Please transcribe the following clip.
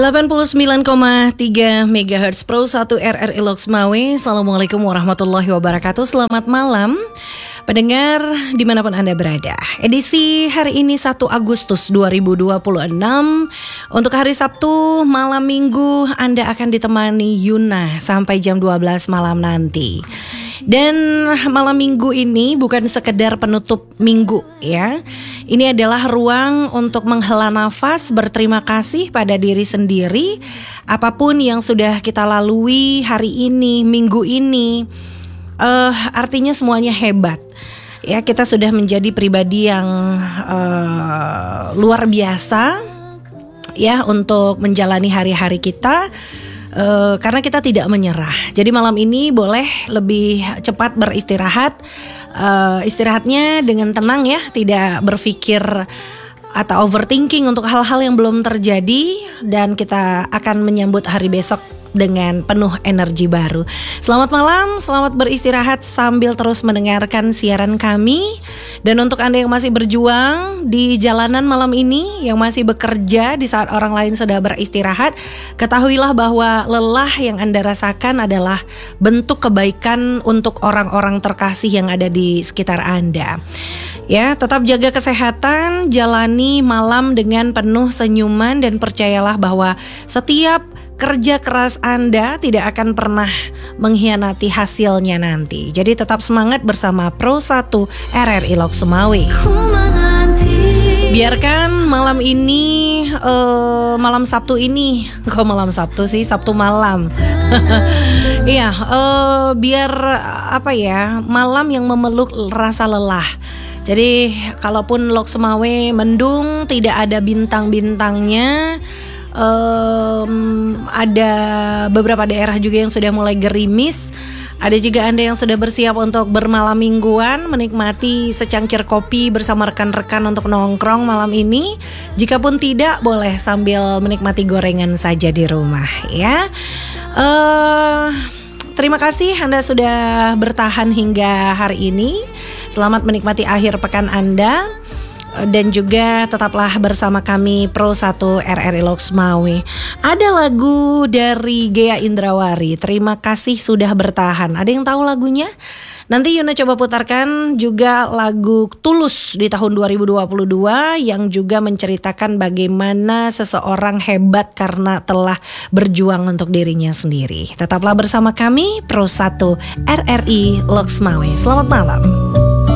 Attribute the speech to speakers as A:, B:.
A: 89,3 MHz Pro 1 RRI Loksmawe. Assalamualaikum warahmatullahi wabarakatuh. Selamat malam pendengar dimanapun Anda berada. Edisi hari ini 1 Agustus 2026. Untuk hari Sabtu malam minggu Anda akan ditemani Yuna sampai jam 12 malam nanti. Dan malam minggu ini bukan sekedar penutup minggu ya. Ini adalah ruang untuk menghela nafas, berterima kasih pada diri sendiri. Apapun yang sudah kita lalui hari ini, minggu ini, artinya semuanya hebat. Ya, kita sudah menjadi pribadi yang luar biasa ya untuk menjalani hari-hari kita. Karena kita tidak menyerah. Jadi malam ini boleh lebih cepat beristirahat. Istirahatnya dengan tenang ya, tidak berpikir atau overthinking untuk hal-hal yang belum terjadi. Dan kita akan menyambut hari besok dengan penuh energi baru. Selamat malam, selamat beristirahat sambil terus mendengarkan siaran kami. Dan untuk Anda yang masih berjuang di jalanan malam ini, yang masih bekerja di saat orang lain sudah beristirahat, ketahuilah bahwa lelah yang Anda rasakan adalah bentuk kebaikan untuk orang-orang terkasih yang ada di sekitar Anda. Ya, tetap jaga kesehatan, jalani malam dengan penuh senyuman dan percayalah bahwa setiap kerja keras Anda tidak akan pernah mengkhianati hasilnya nanti. Jadi tetap semangat bersama Pro 1 RRI Loksmawe. Biarkan malam ini, malam Sabtu ini, kok malam Sabtu sih, Sabtu malam. Iya, biar apa ya, malam yang memeluk rasa lelah. Jadi kalaupun Loksmawe mendung, tidak ada bintang-bintangnya, ada beberapa daerah juga yang sudah mulai gerimis. Ada juga Anda yang sudah bersiap untuk bermalam mingguan, menikmati secangkir kopi bersama rekan-rekan untuk nongkrong malam ini. Jikapun tidak, boleh sambil menikmati gorengan saja di rumah ya. Terima kasih Anda sudah bertahan hingga hari ini. Selamat menikmati akhir pekan Anda. Dan juga tetaplah bersama kami Pro 1 RRI Loksmawe. Ada lagu dari Ghea Indrawari, terima kasih sudah bertahan. Ada yang tahu lagunya? Nanti Yuna coba putarkan juga lagu Tulus di tahun 2022 yang juga menceritakan bagaimana seseorang hebat karena telah berjuang untuk dirinya sendiri. Tetaplah bersama kami Pro 1 RRI Loksmawe. Selamat malam.